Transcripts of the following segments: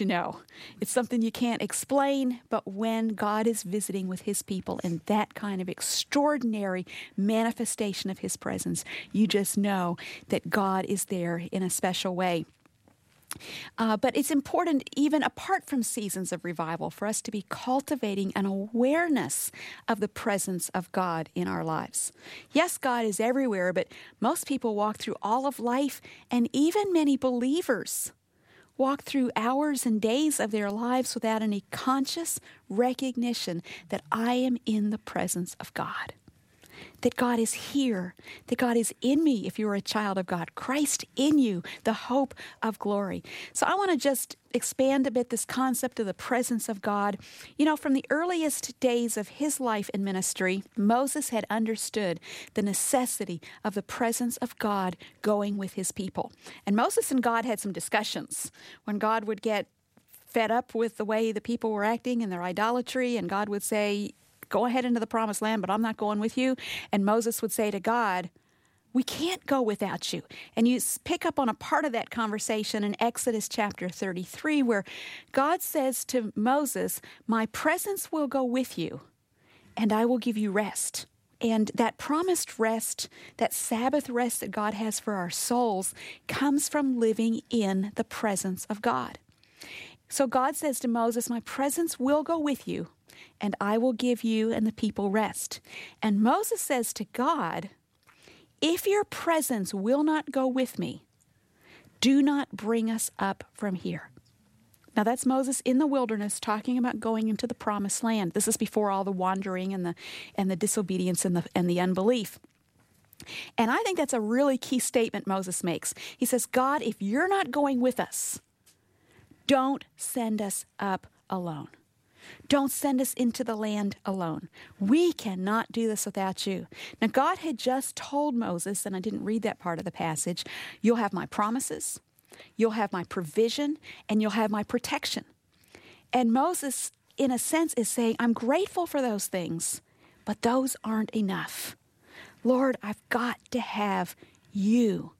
to know. It's something you can't explain, but when God is visiting with his people in that kind of extraordinary manifestation of his presence, you just know that God is there in a special way. But it's important, even apart from seasons of revival, for us to be cultivating an awareness of the presence of God in our lives. Yes, God is everywhere, but most people walk through all of life, and even many believers walk through hours and days of their lives without any conscious recognition that I am in the presence of God. That God is here, that God is in me if you're a child of God, Christ in you, the hope of glory. So I want to just expand a bit this concept of the presence of God. You know, from the earliest days of his life and ministry, Moses had understood the necessity of the presence of God going with his people. And Moses and God had some discussions when God would get fed up with the way the people were acting and their idolatry, and God would say, go ahead into the promised land, but I'm not going with you. And Moses would say to God, we can't go without you. And you pick up on a part of that conversation in Exodus chapter 33, where God says to Moses, my presence will go with you, and I will give you rest. And that promised rest, that Sabbath rest that God has for our souls, comes from living in the presence of God. So God says to Moses, my presence will go with you, and I will give you and the people rest. And Moses says to God, if your presence will not go with me, do not bring us up from here. Now that's Moses in the wilderness talking about going into the promised land. This is before all the wandering and the disobedience and the unbelief. And I think that's a really key statement Moses makes. He says, God, if you're not going with us, don't send us up alone. Don't send us into the land alone. We cannot do this without you. Now, God had just told Moses, and I didn't read that part of the passage, you'll have my promises, you'll have my provision, and you'll have my protection. And Moses, in a sense, is saying, I'm grateful for those things, but those aren't enough. Lord, I've got to have you.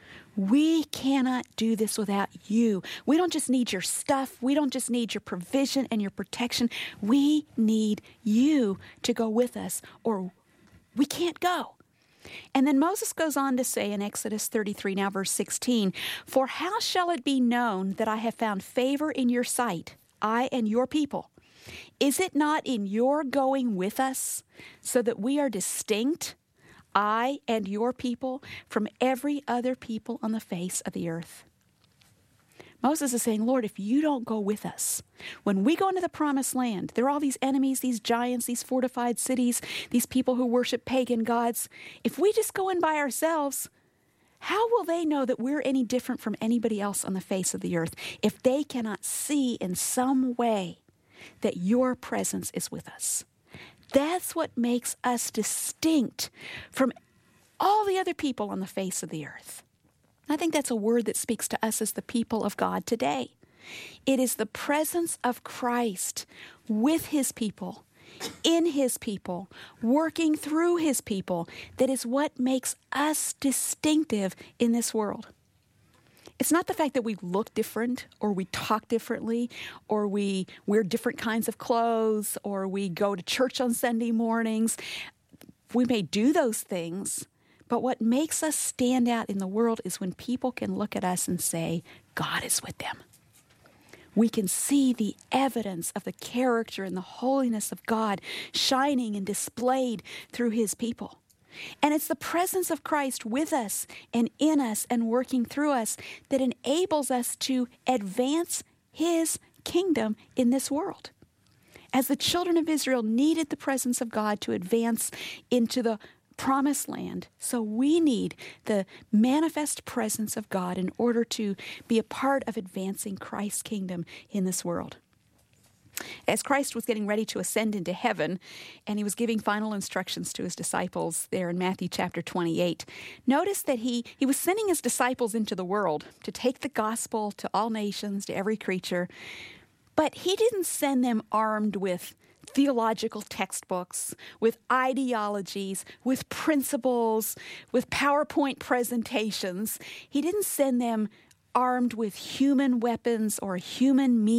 We cannot do this without you. We don't just need your stuff. We don't just need your provision and your protection. We need you to go with us, or we can't go. And then Moses goes on to say in Exodus 33, now verse 16, for how shall it be known that I have found favor in your sight, I and your people? Is it not in your going with us, so that we are distinct, I and your people, from every other people on the face of the earth? Moses is saying, Lord, if you don't go with us, when we go into the promised land, there are all these enemies, these giants, these fortified cities, these people who worship pagan gods. If we just go in by ourselves, how will they know that we're any different from anybody else on the face of the earth if they cannot see in some way that your presence is with us? That's what makes us distinct from all the other people on the face of the earth. I think that's a word that speaks to us as the people of God today. It is the presence of Christ with his people, in his people, working through his people, that is what makes us distinctive in this world. It's not the fact that we look different, or we talk differently, or we wear different kinds of clothes, or we go to church on Sunday mornings. We may do those things, but what makes us stand out in the world is when people can look at us and say, God is with them. We can see the evidence of the character and the holiness of God shining and displayed through his people. And it's the presence of Christ with us and in us and working through us that enables us to advance his kingdom in this world. As the children of Israel needed the presence of God to advance into the promised land, so we need the manifest presence of God in order to be a part of advancing Christ's kingdom in this world. As Christ was getting ready to ascend into heaven, and he was giving final instructions to his disciples there in Matthew chapter 28, notice that he was sending his disciples into the world to take the gospel to all nations, to every creature, but he didn't send them armed with theological textbooks, with ideologies, with principles, with PowerPoint presentations. He didn't send them armed with human weapons or human means